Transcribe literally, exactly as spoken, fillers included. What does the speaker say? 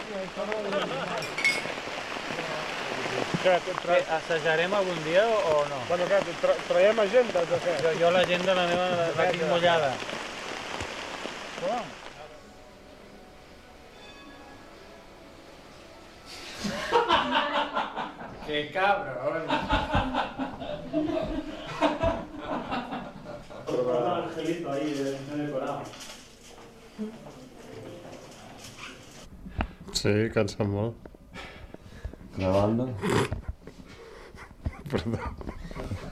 Què, assajarem algun dia o no? Bueno, què, tra traiem agendes o què? Jo, jo l'agenda la meva la, la tinc mullada. Com? Que cabrón. Un angelito ahí decorado. Sí, cansa molt. Grabando. Perdó.